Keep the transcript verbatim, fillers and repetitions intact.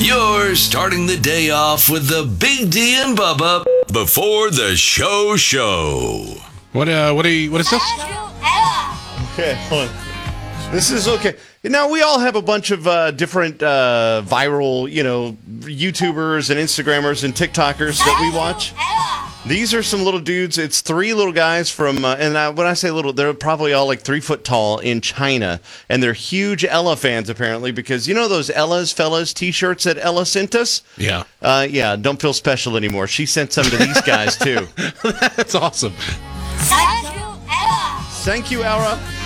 You're starting the day off with the Big D and Bubba before the show show. What uh? What are you? What is this? Okay, hold on. This is okay. Now, we all have a bunch of uh, different uh, viral, you know, YouTubers and Instagrammers and TikTokers that we watch. These are some little dudes. It's three little guys from, uh, and I, when I say little, they're probably all like three foot tall in China. And they're huge Ella fans, apparently, because you know those Ella's Fellas t-shirts that Ella sent us? Yeah. Uh, yeah, don't feel special anymore. She sent some to these guys, too. That's awesome. Thank you, Ella.